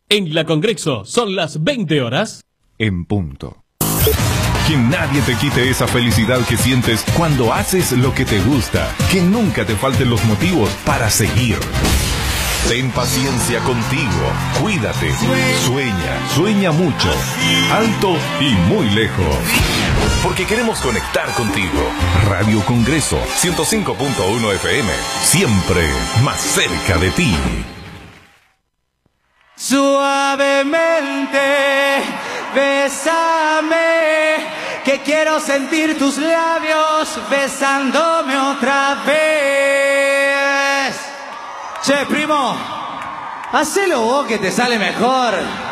En la Congreso son las 20 horas. En punto. Que nadie te quite esa felicidad que sientes cuando haces lo que te gusta. Que nunca te falten los motivos para seguir. Ten paciencia contigo. Cuídate. Sueña mucho. Alto y muy lejos. Porque queremos conectar contigo. Radio Congreso 105.1 FM. Siempre más cerca de ti. Suavemente, bésame, que quiero sentir tus labios besándome otra vez. Che, primo, hacelo vos que te sale mejor.